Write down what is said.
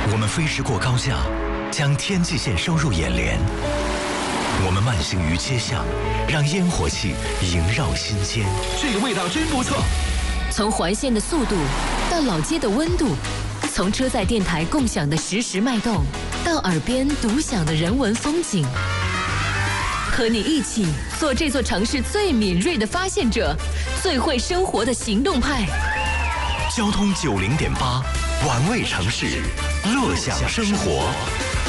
我们飞驰过高架，将天际线收入眼帘。我们慢行于街巷，让烟火气萦绕心间。 这个味道真不错。 从环线的速度到老街的温度，从车载电台共享的实时脉动，到耳边独享的人文风景。和你一起做这座城市最敏锐的发现者，最会生活的行动派。 交通90.8，玩味城市，乐享生活。